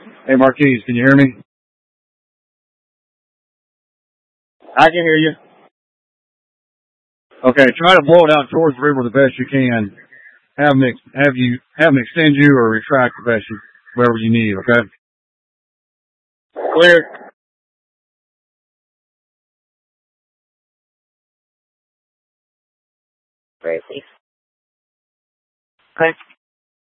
Hey, Marquise, can you hear me? I can hear you. Okay, try to blow it out towards the river the best you can. Have them extend you or retract the best you, wherever you need. Okay. Clear. Great. Okay.